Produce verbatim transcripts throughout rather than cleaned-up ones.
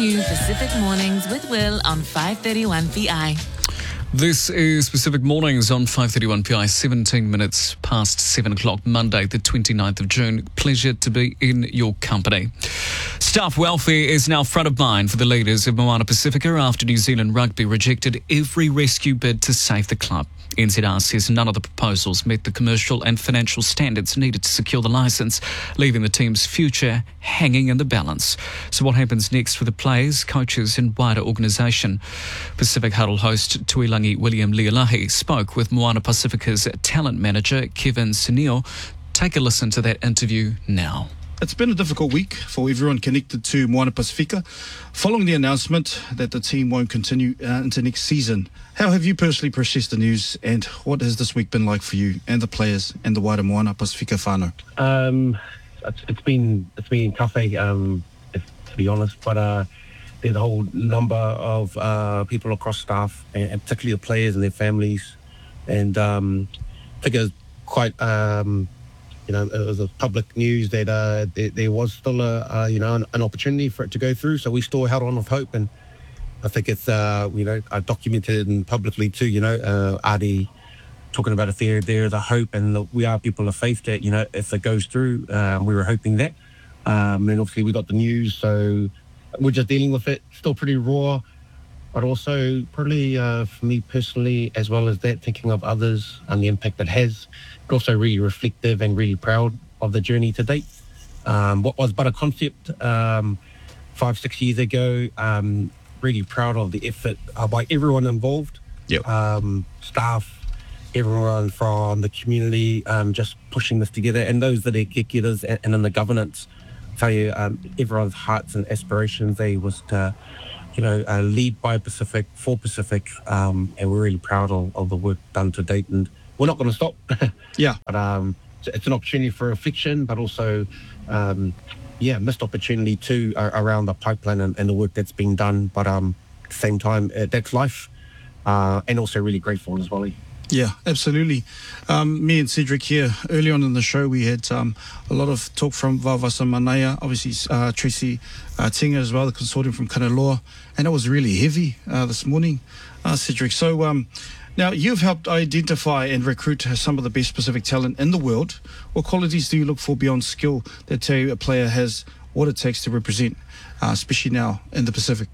new Pacific Mornings with Will on five thirty-one P I. This is Pacific Mornings on five thirty-one P I, seventeen minutes past seven o'clock, Monday the twenty-ninth of June. Pleasure to be in your company. Staff welfare is now front of mind for the leaders of Moana Pacifica after New Zealand Rugby rejected every rescue bid to save the club. N Z R says none of the proposals met the commercial and financial standards needed to secure the licence, leaving the team's future hanging in the balance. So what happens next for the players, coaches and wider organisation? Pacific Huddle host Tuilangi William Leolahi spoke with Moana Pacifica's talent manager Kevin Senio. Take a listen to that interview now. It's been a difficult week for everyone connected to Moana Pacifica following the announcement that the team won't continue uh, into next season. How have you personally processed the news, and what has this week been like for you and the players and the wider Moana Pacifica whānau? Um, it's, it's been it's been tough, eh, um, if, to be honest, but uh, there's a whole number of uh, people across staff, and, and particularly the players and their families, and um, I think it was quite... Um, You know, it was a public news that uh, there, there was still a, uh, you know, an, an opportunity for it to go through. So we still held on with hope, and I think it's, uh, you know, uh, documented and publicly too. You know, uh, Adi talking about it there. There is a hope, and the, we are people of faith that, you know, if it goes through, uh, we were hoping that. Um, and obviously we got the news, so we're just dealing with it. Still pretty raw, but also probably uh, for me personally, as well as that, thinking of others and the impact it has. But also really reflective and really proud of the journey to date. Um, what was but a concept um, five, six years ago, um, really proud of the effort uh, by everyone involved. Yep. Um, staff, everyone from the community, um, just pushing this together, and those that are executives and, and in the governance. I tell you, um, everyone's hearts and aspirations, they was to, you know, uh, lead by Pacific, for Pacific, um, and we're really proud of, of the work done to date, and we're not going to stop. Yeah. But um, it's an opportunity for reflection, but also, um, yeah, missed opportunity too uh, around the pipeline and, and the work that's being done. But um, at the same time, uh, that's life, uh, and also really grateful as well. Yeah, absolutely. Um, me and Cedric here, early on in the show, we had um, a lot of talk from Vavasa Manaya, obviously uh, Tracy uh, Tinga as well, the consortium from Kanaloa, and it was really heavy uh, this morning, uh, Cedric. So um, now you've helped identify and recruit some of the best Pacific talent in the world. What qualities do you look for beyond skill that tell you a player has what it takes to represent, uh, especially now in the Pacific?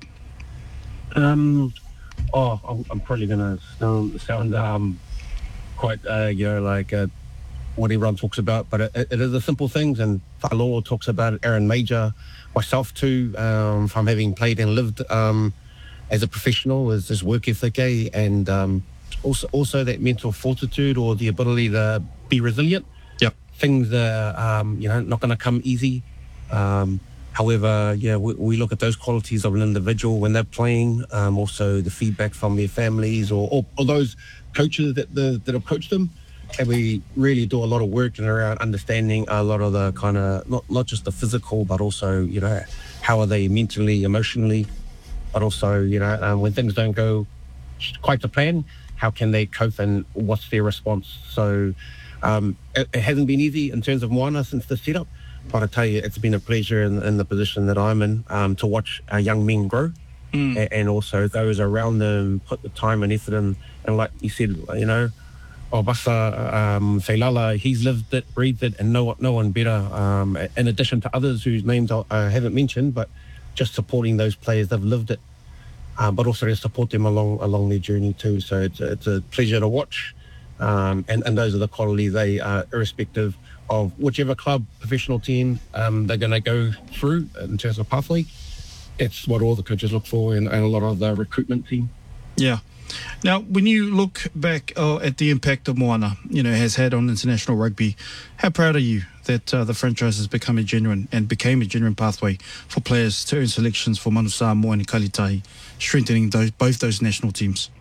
Um, oh, I'm, I'm probably going to sound, sound um, quite, uh, you know, like uh, what everyone talks about, but it, it is the simple things, and Whālawa talks about it, Aaron Major, myself too, um, from having played and lived um, as a professional, is this work ethic, eh? and um, also also that mental fortitude or the ability to be resilient. Yep. Things that are, um, you know, not going to come easy. Um, however, yeah, we, we look at those qualities of an individual when they're playing, um, also the feedback from their families or, or, or those coaches that the, that have coached them. And we really do a lot of work in around understanding a lot of the kind of, not, not just the physical, but also, you know, how are they mentally, emotionally, but also, you know, um, when things don't go quite to plan, how can they cope and what's their response? So um, it, it hasn't been easy in terms of Moana since the setup, but I tell you, it's been a pleasure in, in the position that I'm in um, to watch our young men grow, mm. and, and also those around them put the time and effort in. And like you said, you know, Obasa um, Seilala, he's lived it, breathed it, and no, no one better, um, in addition to others whose names I, I haven't mentioned, but just supporting those players, they've lived it. Um, but also to support them along along their journey too. So it's a, it's a pleasure to watch, um, and, and those are the qualities they are irrespective of whichever club, professional team um, they're going to go through in terms of pathway. It's what all the coaches look for and, and a lot of the recruitment team. Yeah. Now, when you look back uh, at the impact of Moana, you know, has had on international rugby, how proud are you that uh, the franchise has become a genuine and became a genuine pathway for players to earn selections for Manu Samoa and Kalitahi, strengthening those, both those national teams?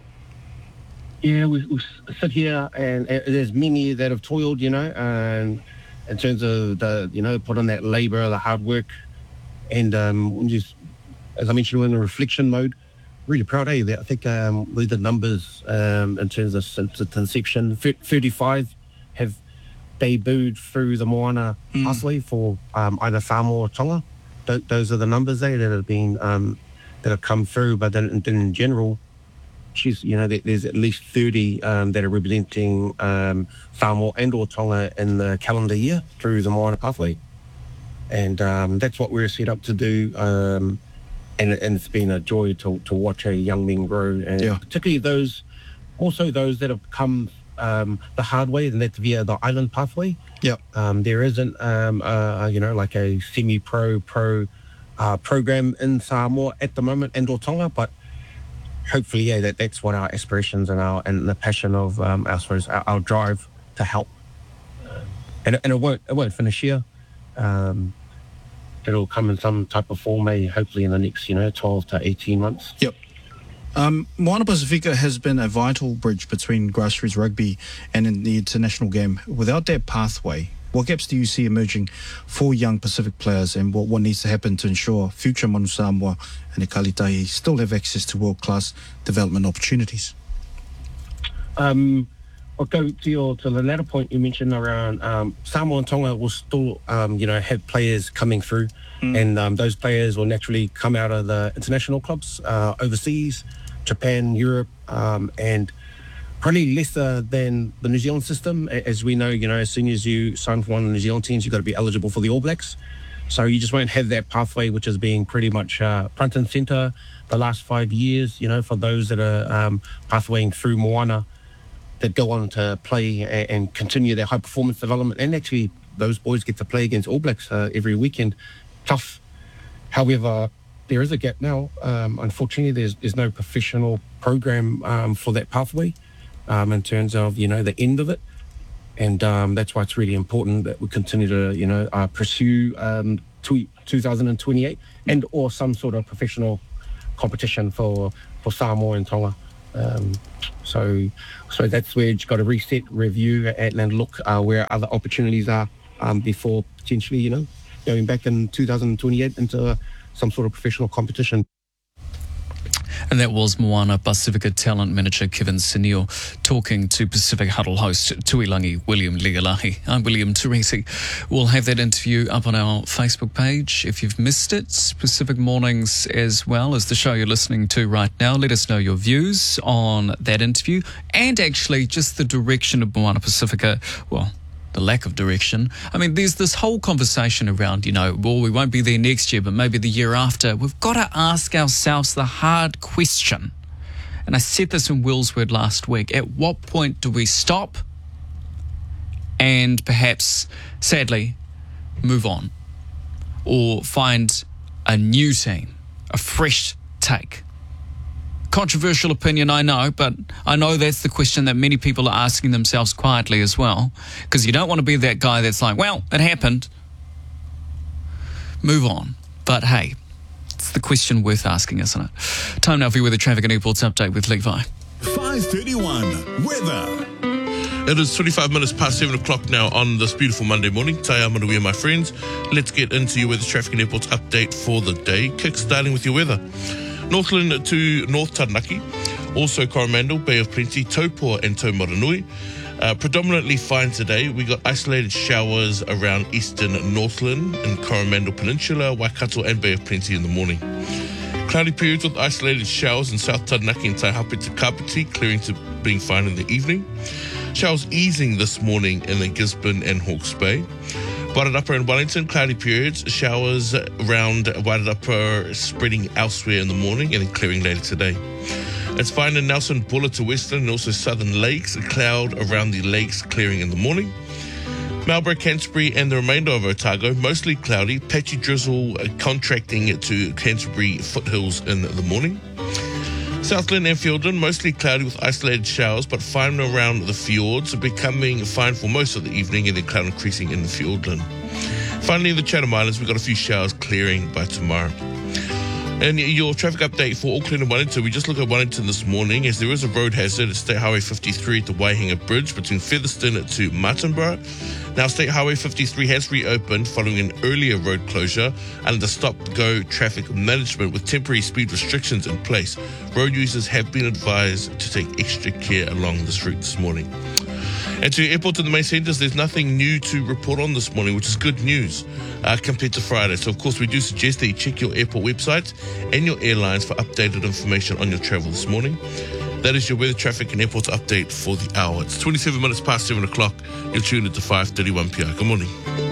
Yeah, we, we sit here and, and there's many that have toiled, you know, and in terms of the, you know, put on that labour, the hard work, and um, just, as I mentioned, we're in a reflection mode. Really proud, eh? I think um, with the numbers um, in terms of since the inception, thirty-five have debuted through the Moana mm. pathway for um, either Samoa or Tonga. Th- those are the numbers there that have been um, that have come through, but then, then in general, she's, you know, there- there's at least thirty um, that are representing um, Samoa and or Tonga in the calendar year through the Moana pathway. And um, that's what we're set up to do. Um, and, and it's been a joy to, to watch a young men grow, and Yeah. particularly those, also those that have come um, the hard way, and that's via the island pathway. Yep. Um, there isn't, um, uh, you know, like a semi-pro, pro uh, program in Samoa at the moment, and or Tonga, but hopefully, yeah, that, that's what our aspirations and our and the passion of um, our, suppose, our, our drive to help. And, it- and it won't it won't finish here. Um, it'll come in some type of form, eh, hopefully in the next, you know, twelve to eighteen months. Yep. Um, Moana Pacifica has been a vital bridge between grassroots rugby and in the international game. Without that pathway, what gaps do you see emerging for young Pacific players, and what, what needs to happen to ensure future Manu Samoa and the Kalitahi still have access to world-class development opportunities? Um, I'll go to your to the latter point you mentioned around um, Samoa and Tonga will still, um, you know, have players coming through, and um, those players will naturally come out of the international clubs uh, overseas, Japan, Europe, um, and probably lesser than the New Zealand system. A- As we know, you know, as soon as you sign for one of the New Zealand teams, you've got to be eligible for the All Blacks. So you just won't have that pathway, which is being pretty much uh, front and centre the last five years, you know, for those that are um, pathwaying through Moana, that go on to play a- and continue their high performance development. And actually, those boys get to play against All Blacks uh, every weekend. Tough. However, there is a gap now. Um, unfortunately, there's there's no professional program um, for that pathway um, in terms of, you know, the end of it. And um, that's why it's really important that we continue to, you know, uh, pursue um, tw- two thousand twenty-eight and or some sort of professional competition for, for Samoa and Tonga. Um, so, so that's where you've got to reset, review, and, and look uh, where other opportunities are um, before potentially, you know, going back in two thousand twenty-eight into uh, some sort of professional competition. And that was Moana Pacifica talent manager Kevin Senil talking to Pacific Huddle host Tuilangi William Ligalahi. I'm William Teresi. We'll have that interview up on our Facebook page if you've missed it. Pacific Mornings as well as the show you're listening to right now. Let us know your views on that interview and actually just the direction of Moana Pacifica. Well, the lack of direction. I mean, there's this whole conversation around, you know, well, we won't be there next year, but maybe the year after. We've got to ask ourselves the hard question. And I said this in Will's Word last week. At what point do we stop and perhaps, sadly, move on or find a new team, a fresh take? Controversial opinion, I know, but I know that's the question that many people are asking themselves quietly as well, because you don't want to be that guy that's like, well, it happened, move on. But hey, it's the question worth asking, isn't it? Time now for your weather, traffic and airports update with Levi. five thirty-one weather. It is twenty-five minutes past seven o'clock now on this beautiful Monday morning. Taya Manuia, my friends. Let's get into your weather, traffic and airports update for the day. Kick-starting with your weather. Northland to North Taranaki, also Coromandel, Bay of Plenty, Taupo and Taumaranui. Uh, predominantly fine today. We got isolated showers around eastern Northland and Coromandel Peninsula, Waikato and Bay of Plenty in the morning. Cloudy periods with isolated showers in South Taranaki and Taihape to Kapiti, clearing to being fine in the evening. Showers easing this morning in the Gisborne and Hawke's Bay. Wairarapa and Wellington, cloudy periods, showers around Wairarapa spreading elsewhere in the morning and then clearing later today. It's fine in Nelson Buller to Western and also Southern Lakes, a cloud around the lakes clearing in the morning. Marlborough, Canterbury and the remainder of Otago, mostly cloudy, patchy drizzle uh, contracting to Canterbury foothills in the morning. Southland and Fiordland, mostly cloudy with isolated showers, but fine around the fjords, becoming fine for most of the evening and then cloud increasing in the Fiordland. Finally, in the Chatham Islands, we've got a few showers clearing by tomorrow. And your traffic update for Auckland and Wellington, we just looked at Wellington this morning as there is a road hazard at State Highway fifty-three at the Waihinga Bridge between Featherston to Martinborough. Now State Highway fifty-three has reopened following an earlier road closure under stop-go traffic management with temporary speed restrictions in place. Road users have been advised to take extra care along this route this morning. And to your airport and the main centres, there's nothing new to report on this morning, which is good news uh, compared to Friday. So, of course, we do suggest that you check your airport website and your airlines for updated information on your travel this morning. That is your weather, traffic and airport update for the hour. It's twenty-seven minutes past seven o'clock. You're tuned into five thirty-one P I. Good morning.